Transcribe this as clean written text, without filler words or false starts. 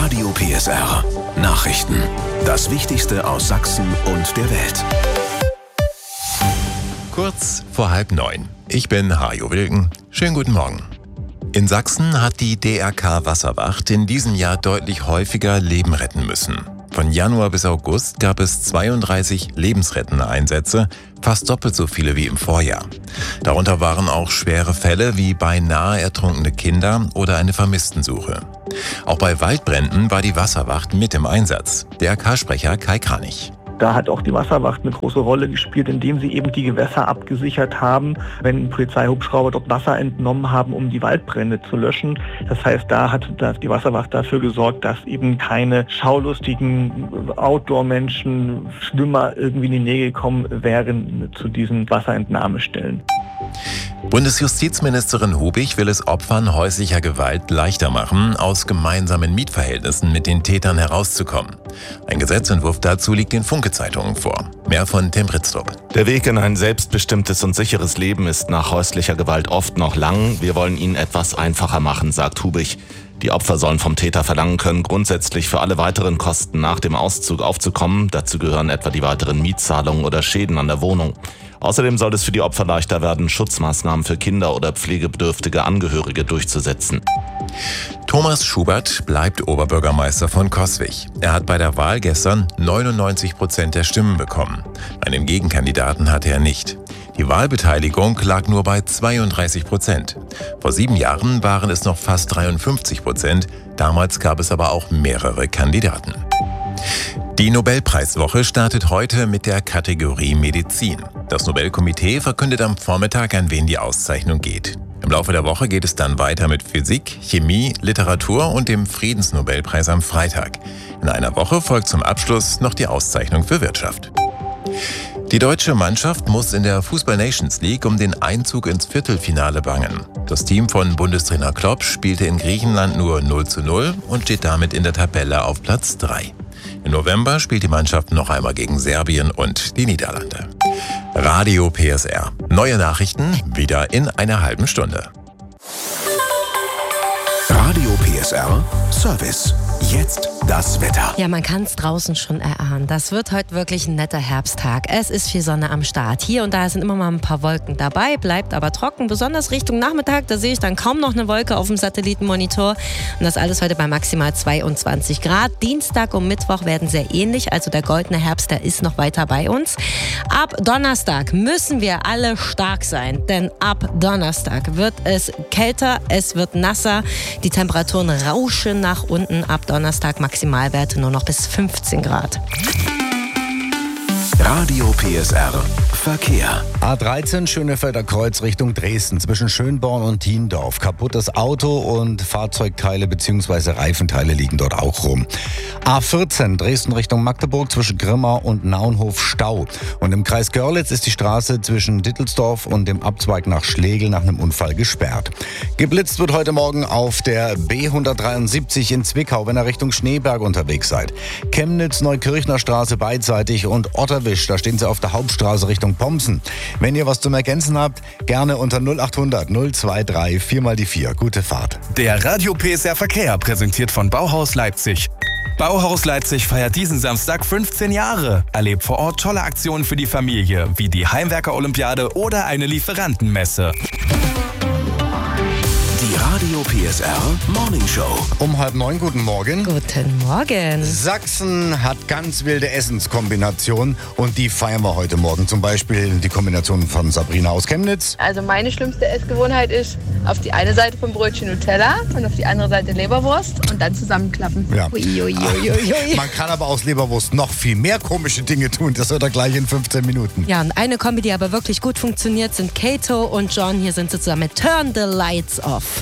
Radio PSR Nachrichten. Das Wichtigste aus Sachsen und der Welt. Kurz vor 8:30. Ich bin Hajo Wilken. Schönen guten Morgen. In Sachsen hat die DRK Wasserwacht in diesem Jahr deutlich häufiger Leben retten müssen. Von Januar bis August gab es 32 lebensrettende Einsätze, fast doppelt so viele wie im Vorjahr. Darunter waren auch schwere Fälle wie beinahe ertrunkene Kinder oder eine Vermisstensuche. Auch bei Waldbränden war die Wasserwacht mit im Einsatz. DRK-Sprecher Kai Kranich. Da hat auch die Wasserwacht eine große Rolle gespielt, indem sie eben die Gewässer abgesichert haben, wenn Polizeihubschrauber dort Wasser entnommen haben, um die Waldbrände zu löschen. Das heißt, da hat die Wasserwacht dafür gesorgt, dass eben keine schaulustigen Outdoor-Menschen, Schwimmer irgendwie in die Nähe gekommen wären zu diesen Wasserentnahmestellen. Bundesjustizministerin Hubig will es Opfern häuslicher Gewalt leichter machen, aus gemeinsamen Mietverhältnissen mit den Tätern herauszukommen. Ein Gesetzentwurf dazu liegt den Funke-Zeitungen vor. Mehr von Tim Britztrup. Der Weg in ein selbstbestimmtes und sicheres Leben ist nach häuslicher Gewalt oft noch lang. Wir wollen ihn etwas einfacher machen, sagt Hubig. Die Opfer sollen vom Täter verlangen können, grundsätzlich für alle weiteren Kosten nach dem Auszug aufzukommen. Dazu gehören etwa die weiteren Mietzahlungen oder Schäden an der Wohnung. Außerdem soll es für die Opfer leichter werden, Schutzmaßnahmen für Kinder oder pflegebedürftige Angehörige durchzusetzen. Thomas Schubert bleibt Oberbürgermeister von Coswig. Er hat bei der Wahl gestern 99% der Stimmen bekommen. Einen Gegenkandidaten hatte er nicht. Die Wahlbeteiligung lag nur bei 32%. Vor 7 Jahren waren es noch fast 53%. Damals gab es aber auch mehrere Kandidaten. Die Nobelpreiswoche startet heute mit der Kategorie Medizin. Das Nobelkomitee verkündet am Vormittag, an wen die Auszeichnung geht. Im Laufe der Woche geht es dann weiter mit Physik, Chemie, Literatur und dem Friedensnobelpreis am Freitag. In einer Woche folgt zum Abschluss noch die Auszeichnung für Wirtschaft. Die deutsche Mannschaft muss in der Fußball-Nations League um den Einzug ins Viertelfinale bangen. Das Team von Bundestrainer Klopp spielte in Griechenland nur 0:0 und steht damit in der Tabelle auf Platz 3. Im November spielt die Mannschaft noch einmal gegen Serbien und die Niederlande. Radio PSR. Neue Nachrichten wieder in einer halben Stunde. Radio PSR Service. Jetzt das Wetter. Ja, man kann es draußen schon erahnen. Das wird heute wirklich ein netter Herbsttag. Es ist viel Sonne am Start. Hier und da sind immer mal ein paar Wolken dabei, bleibt aber trocken. Besonders Richtung Nachmittag, da sehe ich dann kaum noch eine Wolke auf dem Satellitenmonitor. Und das alles heute bei maximal 22 Grad. Dienstag und Mittwoch werden sehr ähnlich. Also der goldene Herbst, der ist noch weiter bei uns. Ab Donnerstag müssen wir alle stark sein. Denn ab Donnerstag wird es kälter, es wird nasser. Die Temperaturen rauschen nach unten. Ab Donnerstag Maximalwerte nur noch bis 15 Grad. Radio PSR Verkehr. A13 Schönefelder Kreuz Richtung Dresden zwischen Schönborn und Thiendorf. Kaputtes Auto und Fahrzeugteile bzw. Reifenteile liegen dort auch rum. A14 Dresden Richtung Magdeburg zwischen Grimma und Naunhof Stau. Und im Kreis Görlitz ist die Straße zwischen Dittelsdorf und dem Abzweig nach Schlegel nach einem Unfall gesperrt. Geblitzt wird heute Morgen auf der B173 in Zwickau, wenn ihr Richtung Schneeberg unterwegs seid. Chemnitz-Neukirchner Straße beidseitig und Otterwisch, da stehen sie auf der Hauptstraße Richtung Pomsen. Wenn ihr was zum Ergänzen habt, gerne unter 0800 023 4x4. Gute Fahrt. Der Radio PSR Verkehr präsentiert von Bauhaus Leipzig. Bauhaus Leipzig feiert diesen Samstag 15 Jahre. Erlebt vor Ort tolle Aktionen für die Familie, wie die Heimwerker-Olympiade oder eine Lieferantenmesse. Die Radio PSR Morning Show. Um 8:30, guten Morgen. Guten Morgen. Sachsen hat ganz wilde Essenskombinationen und die feiern wir heute Morgen. Zum Beispiel die Kombination von Sabrina aus Chemnitz. Also meine schlimmste Essgewohnheit ist, auf die eine Seite vom Brötchen Nutella und auf die andere Seite Leberwurst und dann zusammenklappen. Ja. Uiuiuiui. Man kann aber aus Leberwurst noch viel mehr komische Dinge tun. Das hört er gleich in 15 Minuten. Ja, und eine Kombi, die aber wirklich gut funktioniert, sind Kato und John. Hier sind sie zusammen mit Turn the Lights Off.